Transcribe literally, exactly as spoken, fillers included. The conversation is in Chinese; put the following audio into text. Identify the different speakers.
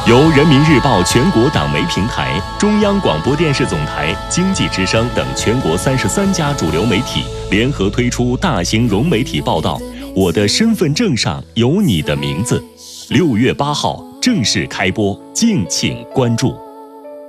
Speaker 1: 由人民日报全国党媒平台、中央广播电视总台、经济之声等全国三十三家主流媒体联合推出大型融媒体报道《我的身份证上有你的名字》，六月八号正式开播，敬请关注。